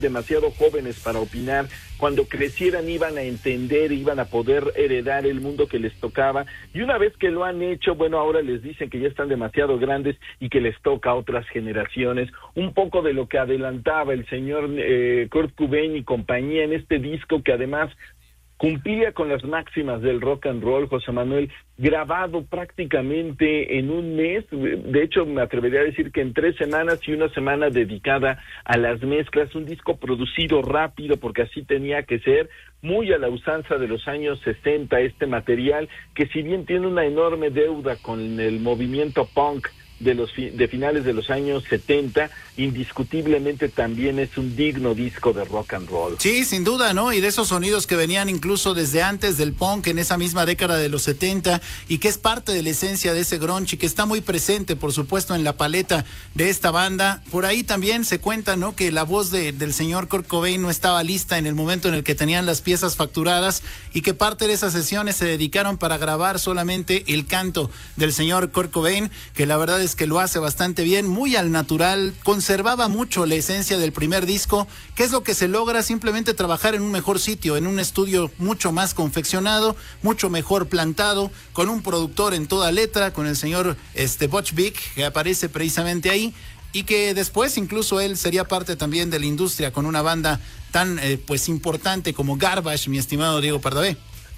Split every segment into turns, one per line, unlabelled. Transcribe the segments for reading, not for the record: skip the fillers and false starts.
demasiado jóvenes para opinar. Cuando crecieran iban a entender, iban a poder heredar el mundo que les tocaba, y una vez que lo han hecho, bueno, ahora les dicen que ya están demasiado grandes y que les toca a otras generaciones. Un poco de lo que adelantaba el señor Kurt Cobain y compañía en este disco, que además cumplía con las máximas del rock and roll, José Manuel, grabado prácticamente en un mes. De hecho, me atrevería a decir que en 3 semanas y una semana dedicada a las mezclas, un disco producido rápido, porque así tenía que ser, muy a la usanza de los años 60, este material, que si bien tiene una enorme deuda con el movimiento punk de finales de los años 70, indiscutiblemente también es un digno disco de rock and roll.
Sí, sin duda, ¿no? Y de esos sonidos que venían incluso desde antes del punk, en esa misma década de los 70, y que es parte de la esencia de ese grunge y que está muy presente, por supuesto, en la paleta de esta banda. Por ahí también se cuenta, ¿no?, que la voz del señor Kurt Cobain no estaba lista en el momento en el que tenían las piezas facturadas, y que parte de esas sesiones se dedicaron para grabar solamente el canto del señor Kurt Cobain, que la verdad es que lo hace bastante bien, muy al natural, conservaba mucho la esencia del primer disco, que es lo que se logra simplemente trabajar en un mejor sitio, en un estudio mucho más confeccionado, mucho mejor plantado, con un productor en toda letra, con el señor Butch Vig, que aparece precisamente ahí, y que después incluso él sería parte también de la industria con una banda tan pues importante como Garbage, mi estimado Diego Pardavé.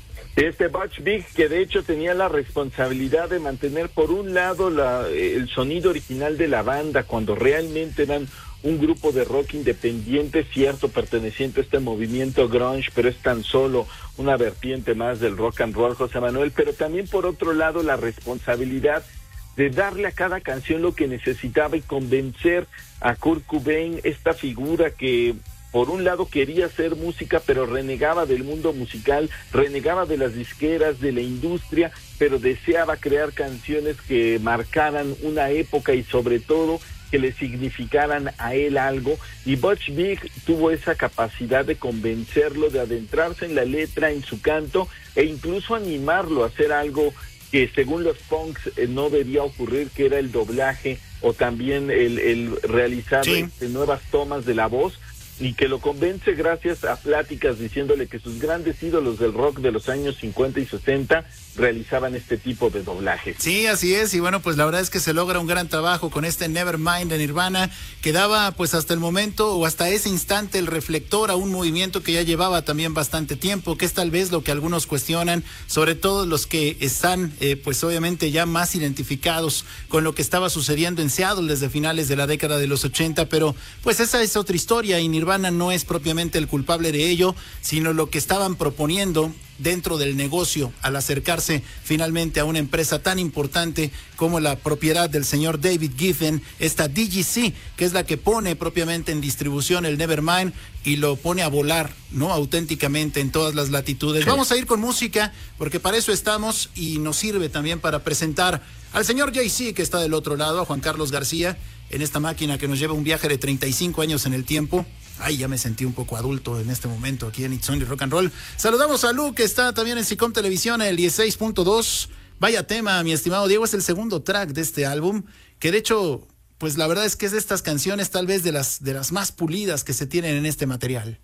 Butch Vig, que de hecho tenía la responsabilidad de mantener por un lado el sonido original de la banda, cuando realmente eran un grupo de rock independiente, cierto, perteneciente a este movimiento grunge, pero es tan solo una vertiente más del rock and roll, José Manuel, pero también por otro lado la responsabilidad de darle a cada canción lo que necesitaba y convencer a Kurt Cobain, esta figura que por un lado quería hacer música, pero renegaba del mundo musical, renegaba de las disqueras, de la industria, pero deseaba crear canciones que marcaran una época y sobre todo que le significaran a él algo, y Butch Vig tuvo esa capacidad de convencerlo, de adentrarse en la letra, en su canto, e incluso animarlo a hacer algo que según los punks no debía ocurrir, que era el doblaje o también el realizar nuevas tomas de la voz, y que lo convence gracias a pláticas diciéndole que sus grandes ídolos del rock de los años 50 y 60 realizaban este tipo de doblajes.
Sí, así es, y bueno, pues la verdad es que se logra un gran trabajo con este Nevermind de Nirvana, que daba pues hasta el momento o hasta ese instante el reflector a un movimiento que ya llevaba también bastante tiempo, que es tal vez lo que algunos cuestionan, sobre todo los que están pues obviamente ya más identificados con lo que estaba sucediendo en Seattle desde finales de la década de los 80, pero pues esa es otra historia y Nirvana no es propiamente el culpable de ello, sino lo que estaban proponiendo dentro del negocio al acercarse finalmente a una empresa tan importante como la propiedad del señor David Geffen, esta DGC, que es la que pone propiamente en distribución el Nevermind y lo pone a volar, ¿no?, auténticamente en todas las latitudes. Sí. Vamos a ir con música, porque para eso estamos y nos sirve también para presentar al señor Jay-Z, que está del otro lado, a Juan Carlos García, en esta máquina que nos lleva un viaje de 35 años en el tiempo. Ay, ya me sentí un poco adulto en este momento aquí en It's Only Rock and Roll. Saludamos a Lu, que está también en Sicom Televisión, en el 16.2. Vaya tema, mi estimado Diego, es el segundo track de este álbum, que de hecho, pues la verdad es que es de estas canciones tal vez de las más pulidas que se tienen en este material.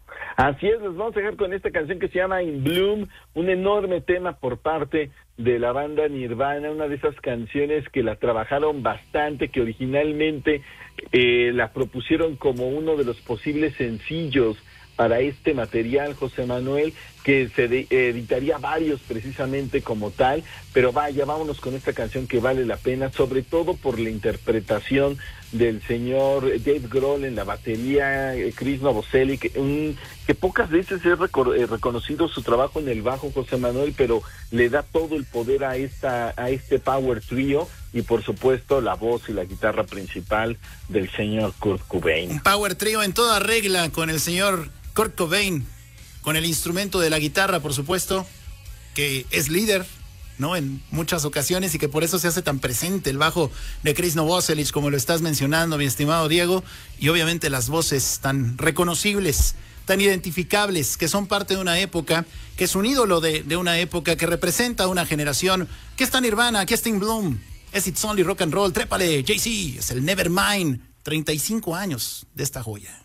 Así es, les vamos a dejar con esta canción que se llama In Bloom, un enorme tema por parte de la banda Nirvana, una de esas canciones que la trabajaron bastante, que originalmente la propusieron como uno de los posibles sencillos para este material, José Manuel, que se editaría varios precisamente como tal, pero vaya, vámonos con esta canción que vale la pena, sobre todo por la interpretación del señor Dave Grohl en la batería, Chris Novoselic, que pocas veces es reconocido su trabajo en el bajo, José Manuel, pero le da todo el poder a este power trio, y por supuesto la voz y la guitarra principal del señor Kurt Cobain.
Un power trio en toda regla con el señor Kurt Cobain, con el instrumento de la guitarra, por supuesto, que es líder, ¿no?, en muchas ocasiones, y que por eso se hace tan presente el bajo de Chris Novoselic, como lo estás mencionando, mi estimado Diego, y obviamente las voces tan reconocibles, tan identificables, que son parte de una época, que es un ídolo de una época, que representa una generación. Aquí está Nirvana, aquí está In Bloom, es It's Only Rock and Roll. Trépale, Jay-Z, es el Nevermind, 35 años de esta joya.